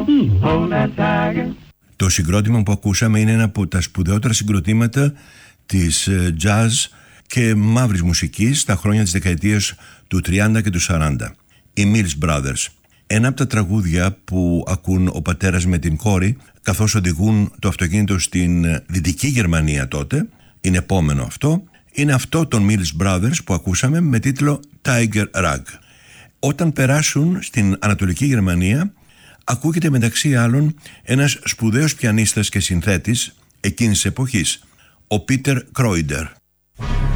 Το συγκρότημα που ακούσαμε είναι ένα από τα σπουδαιότερα συγκροτήματα της jazz και μαύρης μουσικής στα χρόνια της δεκαετίας του 30 και του 40. Οι Mills Brothers. Ένα από τα τραγούδια που ακούν ο πατέρας με την κόρη καθώς οδηγούν το αυτοκίνητο στην Δυτική Γερμανία τότε, είναι επόμενο αυτό, είναι αυτό των Mills Brothers που ακούσαμε με τίτλο Tiger Rag. Όταν περάσουν στην Ανατολική Γερμανία ακούγεται μεταξύ άλλων ένας σπουδαίος πιανίστας και συνθέτης εκείνης της εποχής, ο Πίτερ Κρόιντερ.